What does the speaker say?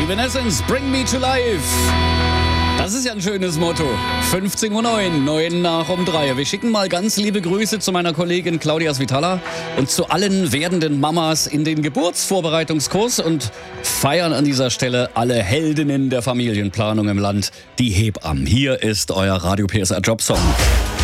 Evanescence, Bring Me to Life. Das ist ja ein schönes Motto. 15:09 Uhr, 9 nach um 3. Wir schicken mal ganz liebe Grüße zu meiner Kollegin Claudia Svitala und zu allen werdenden Mamas in den Geburtsvorbereitungskurs und feiern an dieser Stelle alle Heldinnen der Familienplanung im Land, die Hebammen. Hier ist euer Radio PSR Jobsong.